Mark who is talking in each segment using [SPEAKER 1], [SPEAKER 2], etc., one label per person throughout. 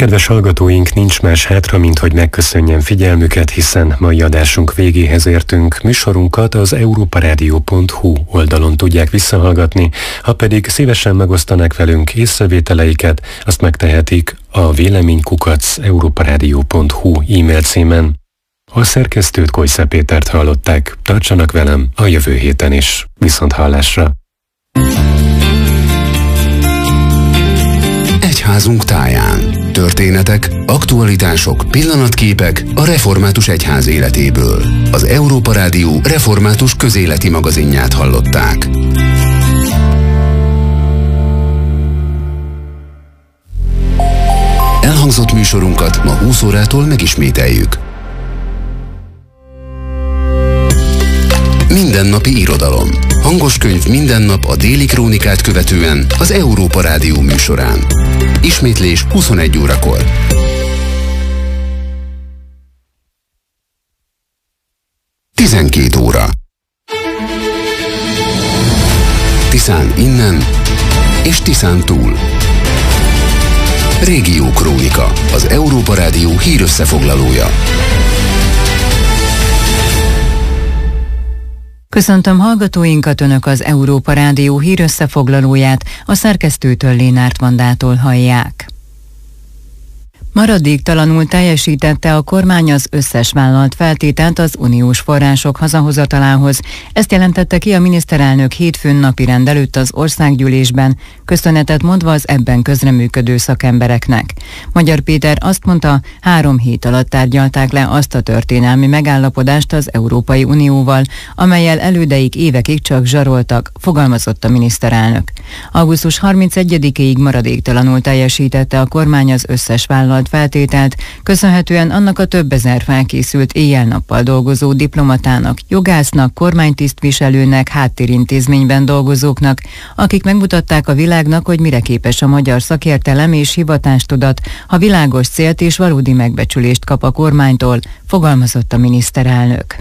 [SPEAKER 1] Kedves hallgatóink, nincs más hátra, mint hogy megköszönjem figyelmüket, hiszen mai adásunk végéhez értünk. Műsorunkat az europaradio.hu oldalon tudják visszahallgatni, ha pedig szívesen megosztanák velünk észrevételeiket, azt megtehetik a véleménykukac@europaradio.hu e-mail címen. A szerkesztőt, Kojsza Pétert hallották. Tartsanak velem a jövő héten is. Viszonthallásra!
[SPEAKER 2] Egyházunk táján. Történetek, aktualitások, pillanatképek a református egyház életéből. Az Európa Rádió református közéleti magazinját hallották. Elhangzott műsorunkat ma 20 órától megismételjük. Mindennapi irodalom. Hangos könyv minden nap a Déli Krónikát követően az Európa Rádió műsorán. Ismétlés 21 órakor. Tizenkét óra. Tiszán innen és Tiszán túl. Régió Krónika, az Európa Rádió hírösszefoglalója.
[SPEAKER 3] Köszöntöm hallgatóinkat, Önök az Európa Rádió hírösszefoglalóját, a szerkesztőtől, Lénárt Vandától hallják. Maradéktalanul teljesítette a kormány az összes vállalt feltételt az uniós források hazahozatalához. Ezt jelentette ki a miniszterelnök hétfőn napirend előtt az országgyűlésben, köszönetet mondva az ebben közreműködő szakembereknek. Magyar Péter azt mondta, 3 hét alatt tárgyalták le azt a történelmi megállapodást az Európai Unióval, amellyel elődeik évekig csak zsaroltak, fogalmazott a miniszterelnök. Augusztus 31-ig maradéktalanul teljesítette a kormány az összes vállalt feltételt, köszönhetően annak a több ezer felkészült éjjel-nappal dolgozó diplomatának, jogásznak, kormánytisztviselőnek, háttérintézményben dolgozóknak, akik megmutatták a világnak, hogy mire képes a magyar szakértelem és hivatástudat, ha világos célt és valódi megbecsülést kap a kormánytól, fogalmazott a miniszterelnök.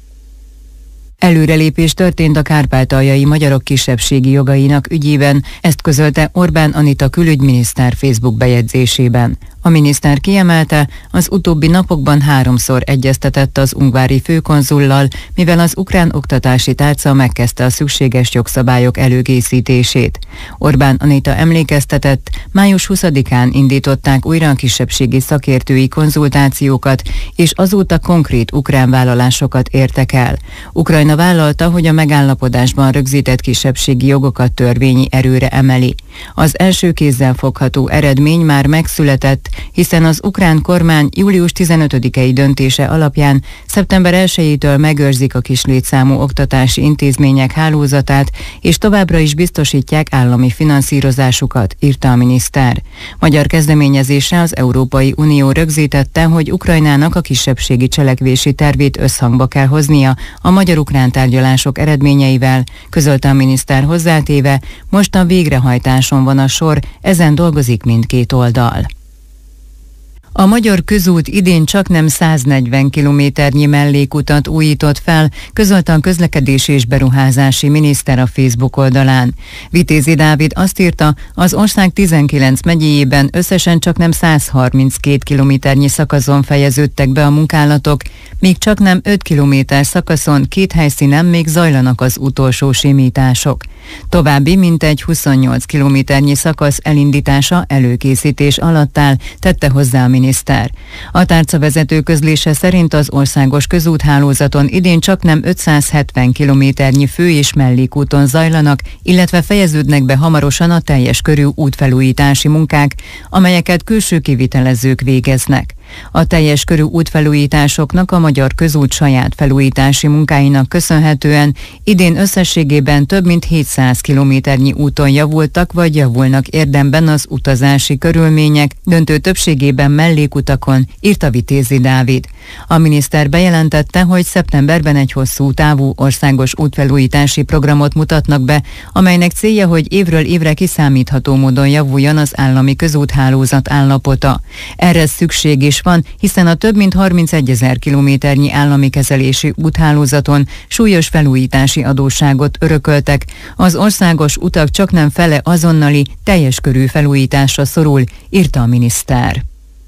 [SPEAKER 3] Előrelépés történt a kárpátaljai magyarok kisebbségi jogainak ügyében, ezt közölte Orbán Anita külügyminiszter Facebook bejegyzésében. A miniszter kiemelte, az utóbbi napokban 3-szor egyeztetett az ungvári főkonzullal, mivel az ukrán oktatási tárca megkezdte a szükséges jogszabályok előkészítését. Orbán Anita emlékeztetett, május 20-án indították újra a kisebbségi szakértői konzultációkat, és azóta konkrét ukrán vállalásokat értek el. Ukrajna vállalta, hogy a megállapodásban rögzített kisebbségi jogokat törvényi erőre emeli. Az első kézzel fogható eredmény már megszületett, hiszen az ukrán kormány július 15-i döntése alapján szeptember 1-től megőrzik a kis létszámú oktatási intézmények hálózatát, és továbbra is biztosítják állami finanszírozásukat, írta a miniszter. Magyar kezdeményezésre az Európai Unió rögzítette, hogy Ukrajnának a kisebbségi cselekvési tervét összhangba kell hoznia a magyar-ukrán tárgyalások eredményeivel, közölte a miniszter hozzátéve, most a végrehajtáson van a sor, ezen dolgozik mindkét oldal. A Magyar Közút idén csaknem 140 kilométernyi mellékutat újított fel, közölte a közlekedési és beruházási miniszter a Facebook oldalán. Vitézi Dávid azt írta, az ország 19 megyéjében összesen csaknem 132 kilométernyi szakaszon fejeződtek be a munkálatok, míg csaknem 5 kilométer szakaszon 2 helyszínen még zajlanak az utolsó simítások. További mintegy 28 kilométernyi szakasz elindítása előkészítés alatt áll, tette hozzá a miniszter. A tárcavezető közlése szerint az országos közúthálózaton idén csaknem 570 kilométernyi fő- és mellékúton zajlanak, illetve fejeződnek be hamarosan a teljes körű útfelújítási munkák, amelyeket külső kivitelezők végeznek. A teljes körű útfelújításoknak a Magyar Közút saját felújítási munkáinak köszönhetően idén összességében több mint 700 kilométernyi úton javultak vagy javulnak érdemben az utazási körülmények, döntő többségében mellékutakon, írta Vitézi Dávid. A miniszter bejelentette, hogy szeptemberben egy hosszú távú országos útfelújítási programot mutatnak be, amelynek célja, hogy évről évre kiszámítható módon javuljon az állami közúthálózat állapota. Erre szükség is van, hiszen a több mint 31 000 kilométernyi állami kezelési úthálózaton súlyos felújítási adósságot örököltek. Az országos utak csaknem fele azonnali, teljes körű felújításra szorul, írta a miniszter.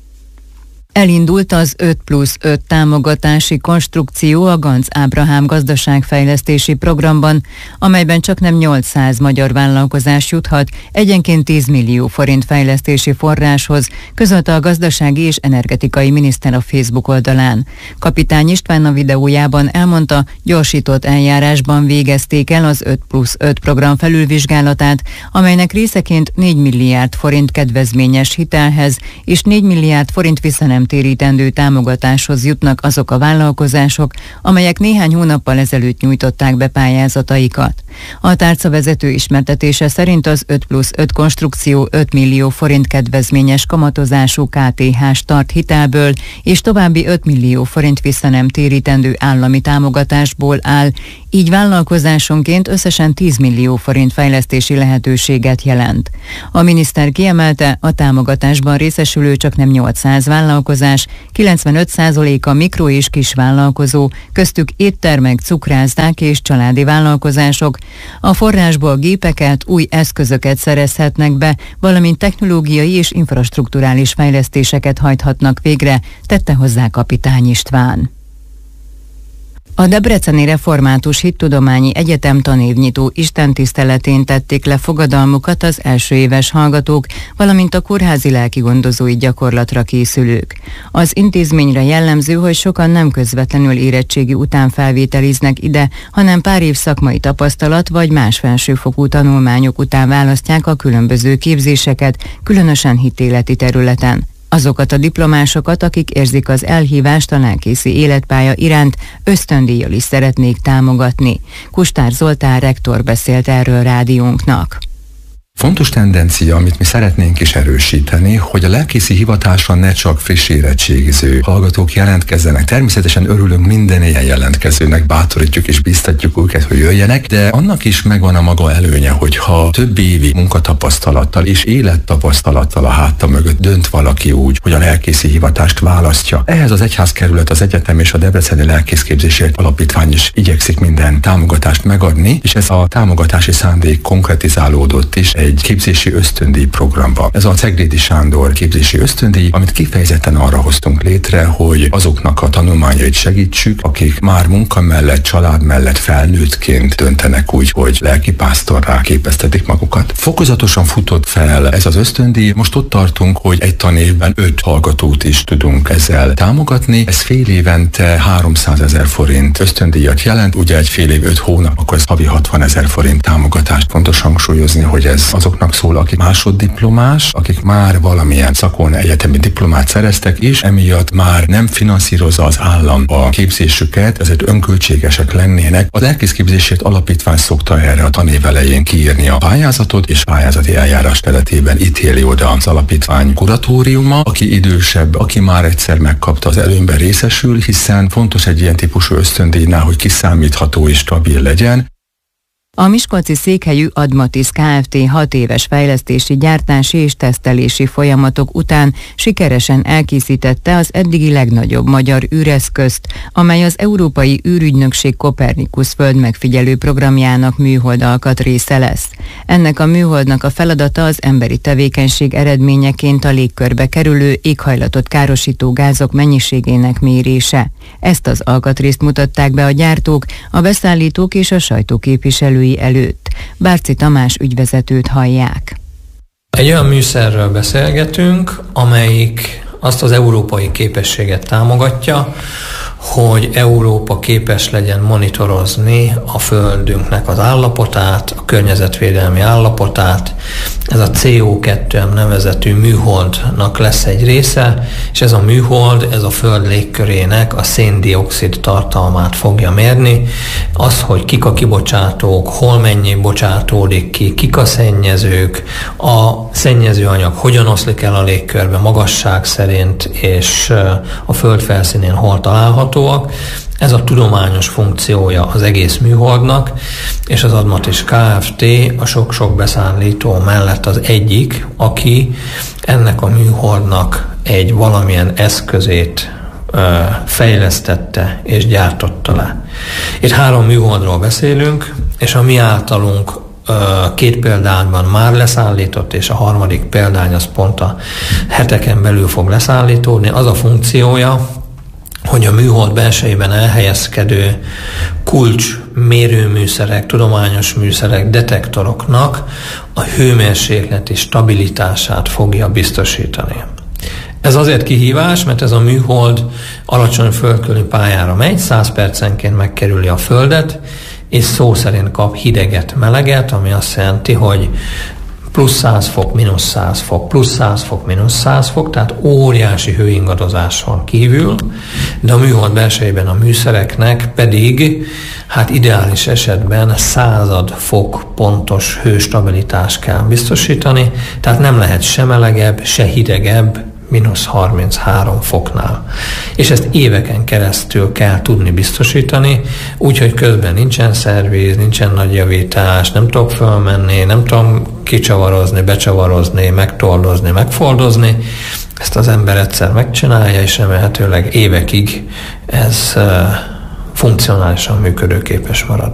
[SPEAKER 3] Elindult az 5+5 támogatási konstrukció a Ganz Ábrahám gazdaságfejlesztési programban, amelyben csaknem 800 magyar vállalkozás juthat egyenként 10 millió forint fejlesztési forráshoz, közölte a gazdasági és energetikai miniszter a Facebook oldalán. Kapitány István a videójában elmondta, gyorsított eljárásban végezték el az 5+5 program felülvizsgálatát, amelynek részeként 4 milliárd forint kedvezményes hitelhez és 4 milliárd forint visszanemtérítendő támogatáshoz jutnak azok a vállalkozások, amelyek néhány hónappal ezelőtt nyújtották be pályázataikat. A tárcavezető ismertetése szerint az 5+5 konstrukció 5 millió forint kedvezményes kamatozású KTH start hitelből és további 5 millió forint visszanemtérítendő állami támogatásból áll, így vállalkozásonként összesen 10 millió forint fejlesztési lehetőséget jelent. A miniszter kiemelte, a támogatásban részesülő csaknem 800 vállalkozás, 95%-a mikro- és kisvállalkozó, köztük éttermek, cukrászdák és családi vállalkozások. A forrásból gépeket, új eszközöket szerezhetnek be, valamint technológiai és infrastrukturális fejlesztéseket hajthatnak végre, tette hozzá Kapitány István. A Debreceni Református Hittudományi Egyetem tanévnyitó istentiszteletén tették le fogadalmukat az első éves hallgatók, valamint a kórházi lelkigondozói gyakorlatra készülők. Az intézményre jellemző, hogy sokan nem közvetlenül érettségi után felvételiznek ide, hanem pár év szakmai tapasztalat vagy más felsőfokú tanulmányok után választják a különböző képzéseket, különösen hitéleti területen. Azokat a diplomásokat, akik érzik az elhívást a lelkészi életpálya iránt, ösztöndíjjal is szeretnék támogatni. Kustár Zoltán rektor beszélt erről rádiónknak.
[SPEAKER 4] Fontos tendencia, amit mi szeretnénk is erősíteni, hogy a lelkészi hivatásra ne csak friss érettségiző hallgatók jelentkezzenek. Természetesen örülünk minden ilyen jelentkezőnek, bátorítjuk és biztatjuk őket, hogy jöjjenek, de annak is megvan a maga előnye, hogyha több évi munkatapasztalattal és élettapasztalattal a háta mögött dönt valaki úgy, hogy a lelkészi hivatást választja. Ehhez az egyházkerület, az egyetem és a Debreceni Lelkészképzésért Alapítvány is igyekszik minden támogatást megadni, és ez a támogatási szándék konkretizálódott is egy képzési ösztöndíj programba. Ez a Ceglédi Sándor képzési ösztöndíj, amit kifejezetten arra hoztunk létre, hogy azoknak a tanulmányait segítsük, akik már munka mellett, család mellett felnőttként döntenek úgy, hogy lelkipásztorrá képeztetik magukat. Fokozatosan futott fel ez az ösztöndíj, most ott tartunk, hogy egy tanévben 5 hallgatót is tudunk ezzel támogatni. Ez fél évente 300 000 forint ösztöndíjat jelent, ugye egy fél év 5 hónap, akkor ez havi 60 000 forint támogatást. Fontos hangsúlyozni, hogy ez azoknak szól, akik másoddiplomás, akik már valamilyen szakon egyetemi diplomát szereztek, és emiatt már nem finanszírozza az állam a képzésüket, ezért önköltségesek lennének. A Lelkészképzésért Alapítvány szokta erre a tanév elején kiírni a pályázatot, és pályázati eljárás keretében ítéli oda az alapítvány kuratóriuma. Aki idősebb, aki már egyszer megkapta, az előnyben részesül, hiszen fontos egy ilyen típusú ösztöndíjnál, hogy kiszámítható és stabil legyen.
[SPEAKER 3] A miskolci székhelyű Admatis Kft. 6 éves fejlesztési, gyártási és tesztelési folyamatok után sikeresen elkészítette az eddigi legnagyobb magyar űreszközt, amely az Európai űrügynökség Copernicus földmegfigyelő programjának műhold alkatrésze lesz. Ennek a műholdnak a feladata az emberi tevékenység eredményeként a légkörbe kerülő éghajlatot károsító gázok mennyiségének mérése. Ezt az alkatrészt mutatták be a gyártók, a beszállítók és a sajtóképviselők előtt. Bárci Tamás ügyvezetőt hallják.
[SPEAKER 5] Egy olyan műszerről beszélgetünk, amelyik azt az európai képességet támogatja, hogy Európa képes legyen monitorozni a Földünknek az állapotát, a környezetvédelmi állapotát. Ez a CO2 nevezetű műholdnak lesz egy része, és ez a műhold, ez a Föld légkörének a szén-dioxid tartalmát fogja mérni. Az, hogy kik a kibocsátók, hol mennyi bocsátódik ki, kik a szennyezők, a szennyezőanyag hogyan oszlik el a légkörbe magasság szerint, és a Föld felszínén hol található. Ez a tudományos funkciója az egész műholdnak, és az Admatis Kft. A sok-sok beszállító mellett az egyik, aki ennek a műholdnak egy valamilyen eszközét fejlesztette és gyártotta le. Itt 3 műholdról beszélünk, és a mi általunk 2 példányban már leszállított, és a 3. példány az pont a heteken belül fog leszállítódni. Az a funkciója, hogy a műhold belsejében elhelyezkedő kulcs mérőműszerek, tudományos műszerek, detektoroknak a hőmérsékleti stabilitását fogja biztosítani. Ez azért kihívás, mert ez a műhold alacsony földkörüli pályára megy, 100 percenként megkerüli a Földet, és szó szerint kap hideget, meleget, ami azt jelenti, hogy plusz 100 fok, mínusz 100 fok, plusz 100 fok, mínusz 100 fok, tehát óriási hőingadozáson kívül, de a műhold belsejében a műszereknek pedig, hát ideális esetben 100 fok pontos hőstabilitást kell biztosítani, tehát nem lehet se melegebb, se hidegebb, mínusz 33 foknál. És ezt éveken keresztül kell tudni biztosítani, úgyhogy közben nincsen szervíz, nincsen nagy javítás, nem tudok fölmenni, nem tudom kicsavarozni, becsavarozni, megtordozni, megfoldozni. Ezt az ember egyszer megcsinálja, és remélhetőleg évekig ez funkcionálisan működőképes marad.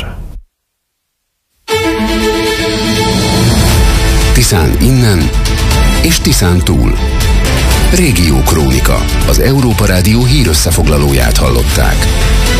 [SPEAKER 2] Tiszán innen és Tiszán túl. Régió Krónika, az Európa Rádió hírösszefoglalóját hallották.